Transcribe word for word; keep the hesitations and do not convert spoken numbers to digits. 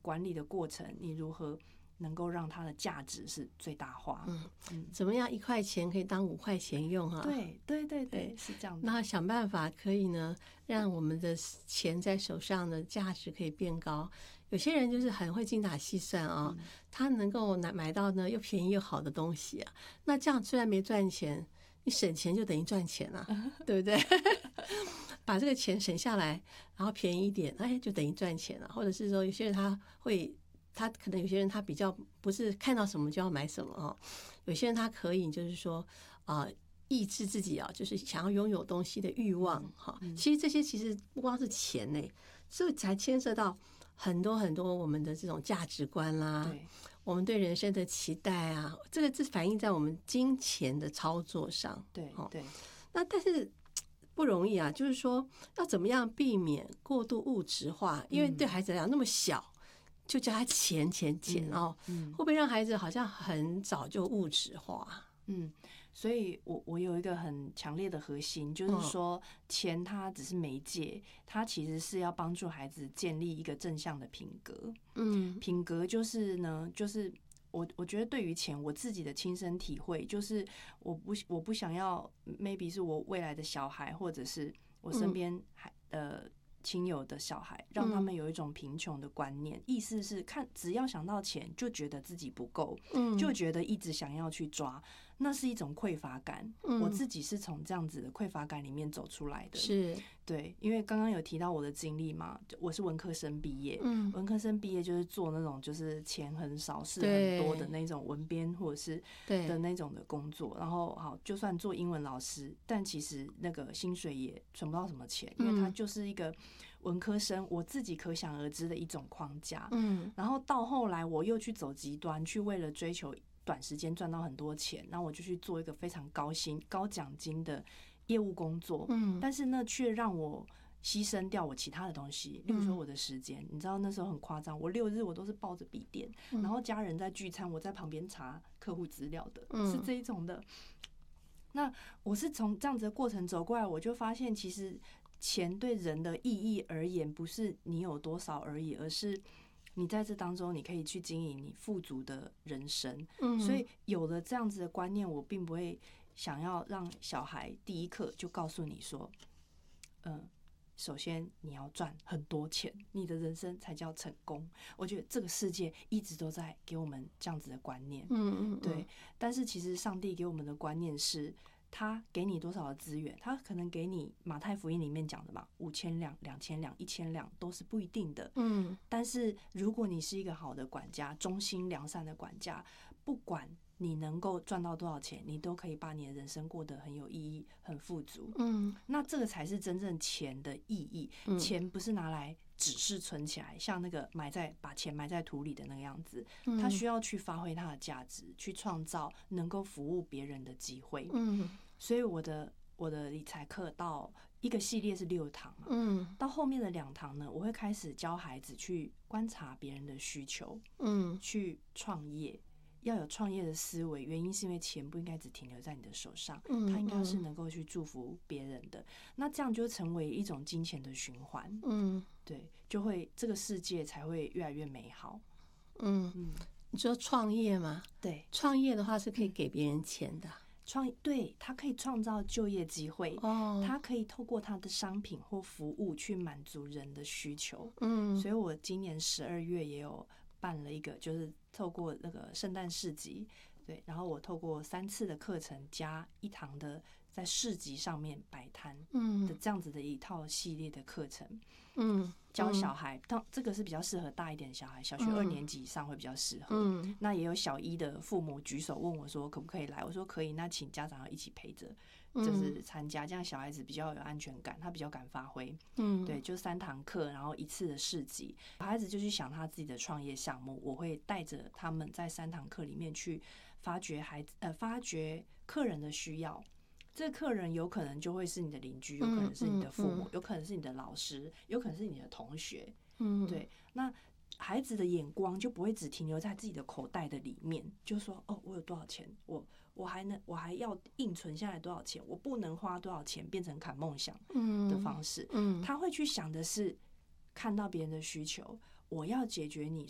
管理的过程，你如何能够让它的价值是最大化？ 嗯嗯，怎么样一块钱可以当五块钱用啊？ 对对对对，是这样的。 那想办法可以呢，让我们的钱在手上的价值可以变高。有些人就是很会精打细算啊，嗯、他能够拿买到呢又便宜又好的东西啊。那这样虽然没赚钱，你省钱就等于赚钱了、啊，对不对？把这个钱省下来，然后便宜一点，哎，就等于赚钱了。或者是说，有些人他会。他可能有些人他比较不是看到什么就要买什么哦，有些人他可以就是说啊、呃、抑制自己啊，就是想要拥有东西的欲望哈、嗯。其实这些其实不光是钱呢，这才牵涉到很多很多我们的这种价值观啦，对，我们对人生的期待啊，这个这反映在我们金钱的操作上。 对对， 那但是不容易啊，就是说要怎么样避免过度物质化，因为对孩子来讲那么小。就叫他钱钱钱哦，嗯嗯、会不会让孩子好像很早就物质化？ 嗯，所以我我有一个很强烈的核心，就是说钱它只是媒介，它其实是要帮助孩子建立一个正向的品格。嗯，品格就是呢，就是我我觉得对于钱，我自己的亲身体会就是我不我不想要 maybe 是我未来的小孩，或者是我身边还呃。亲友的小孩，让他们有一种贫穷的观念，嗯、意思是看只要想到钱，就觉得自己不够，嗯、就觉得一直想要去抓，那是一种匮乏感。嗯、我自己是从这样子的匮乏感里面走出来的， 是对，因为刚刚有提到我的经历嘛，我是文科生毕业，嗯、文科生毕业就是做那种就是钱很少事很多的那种文编或者是的那种的工作，然后好就算做英文老师，但其实那个薪水也存不到什么钱，因为它就是一个文科生我自己可想而知的一种框架。嗯，然后到后来我又去走极端，去为了追求短时间赚到很多钱，然后我就去做一个非常高薪高奖金的业务工作。嗯，但是呢却让我牺牲掉我其他的东西，例如说我的时间。嗯、你知道那时候很夸张，我六日我都是抱着笔电，嗯、然后家人在聚餐，我在旁边查客户资料的，嗯、是这一种的。那我是从这样子的过程走过来，我就发现其实钱对人的意义而言，不是你有多少而已，而是你在这当中你可以去经营你富足的人生。嗯，所以有了这样子的观念，我并不会想要让小孩第一课就告诉你说，嗯，首先你要赚很多钱，你的人生才叫成功。我觉得这个世界一直都在给我们这样子的观念。嗯嗯，对。但是其实上帝给我们的观念是，他给你多少的资源，他可能给你马太福音里面讲的嘛，五千两、两千两、一千两都是不一定的。嗯，但是如果你是一个好的管家，忠心良善的管家，不管你能够赚到多少钱，你都可以把你的人生过得很有意义、很富足。嗯，那这个才是真正钱的意义。嗯、钱不是拿来只是存起来，像那个埋在把钱埋在土里的那个样子。它需要去发挥它的价值，去创造能够服务别人的机会。嗯，所以我的我的理财课到一个系列是六堂嘛。嗯，到后面的两堂呢，我会开始教孩子去观察别人的需求。嗯，去创业。要有创业的思维，原因是因为钱不应该只停留在你的手上，它应该是能够去祝福别人的。那这样就成为一种金钱的循环。嗯，对，就会这个世界才会越来越美好。 嗯嗯，你说创业吗？ 对， 创业的话是可以给别人钱的。 创对，它可以创造就业机会。哦，它可以透过它的商品或服务去满足人的需求。嗯，所以我今年十二月也有办了一个，就是透过那个圣诞市集，对，然后我透过三次的课程加一堂的在市集上面摆摊的这样子的一套系列的课程。嗯，教小孩，当这个是比较适合大一点的小孩，小学二年级以上会比较适合。嗯，那也有小一的父母举手问我说可不可以来，我说可以，那请家长要一起陪着，就是参加，这样小孩子比较有安全感，他比较敢发挥。嗯，对，就三堂课，然后一次的市集，小孩子就去想他自己的创业项目，我会带着他们在三堂课里面去发掘孩子呃发掘客人的需要。这个客人有可能就会是你的邻居，有可能是你的父母，有可能是你的老师，有可能是你的同学。嗯，对，那孩子的眼光就不会只停留在自己的口袋的里面，就说哦，我有多少钱，我我还能我还要硬存下来多少钱，我不能花多少钱变成砍梦想的方式。嗯，他会去想的是看到别人的需求，我要解决你